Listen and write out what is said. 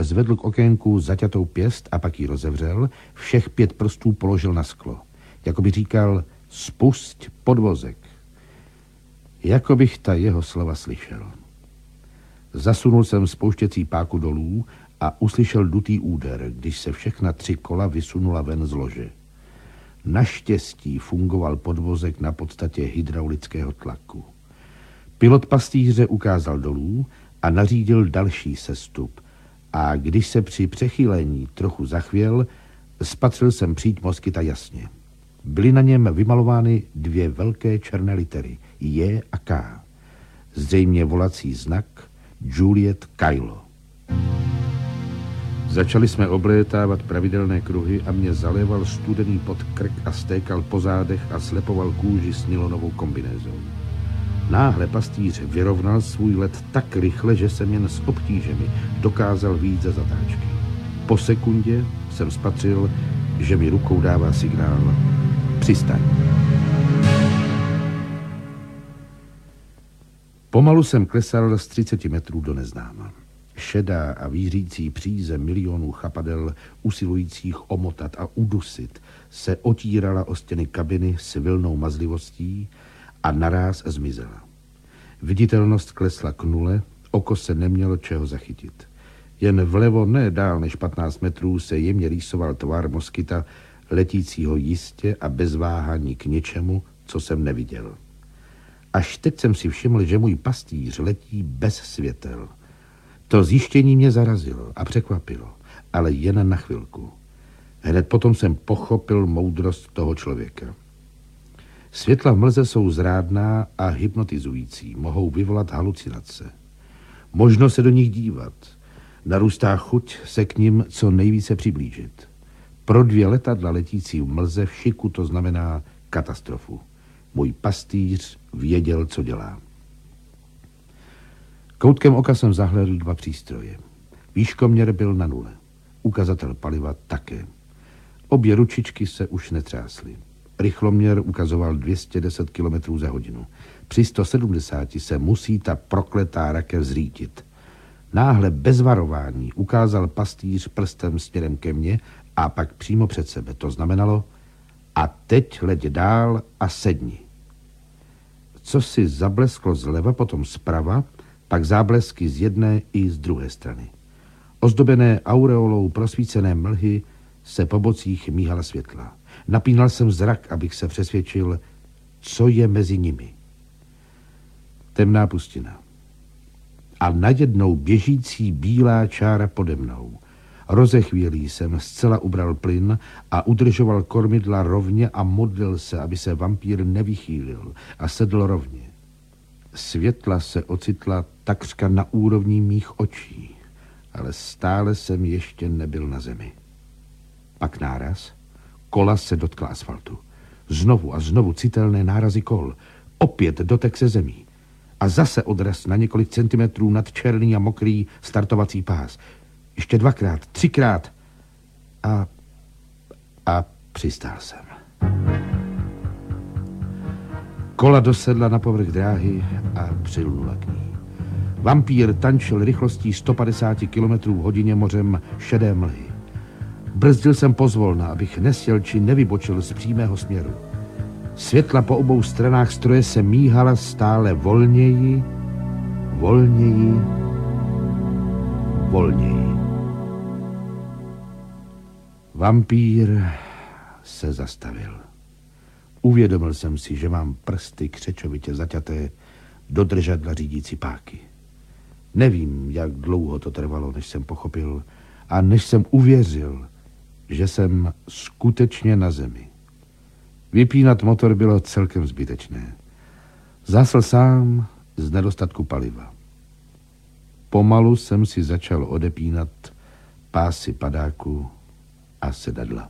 zvedl k okénku zaťatou pěst a pak ji rozevřel, všech 5 prstů položil na sklo. Jako by říkal, spusť podvozek. Jako bych ta jeho slova slyšel. Zasunul jsem spouštěcí páku dolů a uslyšel dutý úder, když se všechna 3 kola vysunula ven z lože. Naštěstí fungoval podvozek na podstatě hydraulického tlaku. Pilot pastýře ukázal dolů a nařídil další sestup. A když se při přechýlení trochu zachvěl, spatřil jsem příď Moskyta jasně. Byly na něm vymalovány 2 velké černé litery, J a K. Zřejmě volací znak Juliet Kylo. Začali jsme oblétávat pravidelné kruhy a mě zaléval studený pod krk a stékal po zádech a slepoval kůži s nylonovou kombinézou. Náhle pastýř vyrovnal svůj let tak rychle, že jsem jen s obtížemi dokázal vyjít ze zatáčky. Po sekundě jsem spatřil, že mi rukou dává signál přistaň. Pomalu jsem klesal z 30 metrů do neznáma. Šedá a vířící příze milionů chapadel usilujících omotat a udusit se otírala o stěny kabiny s vilnou mazlivostí a naráz zmizela. Viditelnost klesla k nule, oko se nemělo čeho zachytit. Jen vlevo, ne dál než 15 metrů, se jemně rýsoval tvar Moskyta, letícího jistě a bez váhání k něčemu, co jsem neviděl. Až teď jsem si všiml, že můj pastýř letí bez světel. To zjištění mě zarazilo a překvapilo, ale jen na chvilku. Hned potom jsem pochopil moudrost toho člověka. Světla v mlze jsou zrádná a hypnotizující, mohou vyvolat halucinace. Možno se do nich dívat. Narůstá chuť se k nim co nejvíce přiblížit. Pro 2 letadla letící v mlze v šiku to znamená katastrofu. Můj pastýř věděl, co dělá. Koutkem oka jsem zahlédl 2 přístroje. Výškoměr byl na nule. Ukazatel paliva také. Obě ručičky se už netřásly. Rychloměr ukazoval 210 km za hodinu. Při 170 se musí ta prokletá rakev zřítit. Náhle bez varování ukázal pastýř prstem směrem ke mně a pak přímo před sebe. To znamenalo, a teď leď dál a sedni. Co si zablesklo zleva, potom zprava, pak záblesky z jedné i z druhé strany. Ozdobené aureolou prosvícené mlhy se po bocích míhala světla. Napínal jsem zrak, abych se přesvědčil, co je mezi nimi. Temná pustina. A najednou běžící bílá čára pode mnou. Rozechvělý jsem zcela ubral plyn a udržoval kormidla rovně a modlil se, aby se vampír nevychýlil a sedl rovně. Světla se ocitla takřka na úrovni mých očí, ale stále jsem ještě nebyl na zemi. Pak náraz, kola se dotkla asfaltu. Znovu a znovu citelné nárazy kol. Opět dotek se zemí. A zase odraz na několik centimetrů nad černý a mokrý startovací pás. Ještě 2krát, 3krát. A přistál jsem. Kola dosedla na povrch dráhy a přilnula k ní. Vampír tančil rychlostí 150 km v hodině mořem šedé mlhy. Brzdil jsem pozvolna, abych nesjel či nevybočil z přímého směru. Světla po obou stranách stroje se míhala stále volněji, volněji, volněji. Vampír se zastavil. Uvědomil jsem si, že mám prsty křečovitě zaťaté do držadla řídící páky. Nevím, jak dlouho to trvalo, než jsem pochopil a než jsem uvěřil, že jsem skutečně na zemi. Vypínat motor bylo celkem zbytečné. Zásl sám z nedostatku paliva. Pomalu jsem si začal odepínat pásy padáku a sedadla.